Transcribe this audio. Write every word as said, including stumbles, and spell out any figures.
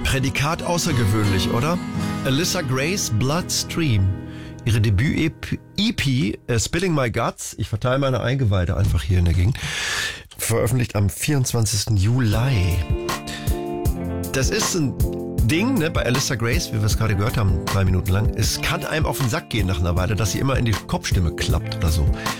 Prädikat außergewöhnlich, oder? Alyssa Grace, Bloodstream. Ihre Debüt-E P, äh, Spilling My Guts, ich verteile meine Eingeweide einfach hier in der Gegend, veröffentlicht am vierundzwanzigsten Juli. Das ist ein Ding, ne, bei Alyssa Grace, wie wir es gerade gehört haben, drei Minuten lang. Es kann einem auf den Sack gehen nach einer Weile, dass sie immer in die Kopfstimme klappt oder so.